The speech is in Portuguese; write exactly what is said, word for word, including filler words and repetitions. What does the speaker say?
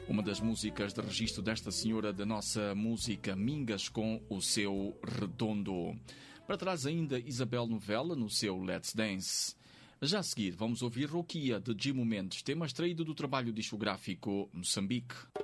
Uma das músicas de registro desta senhora da nossa música, Mingas com o seu Redondo. Para trás ainda Isabel Novella no seu Let's Dance. Já a seguir vamos ouvir Roquia de Jimo Mendes, tema extraído do trabalho discográfico Moçambique.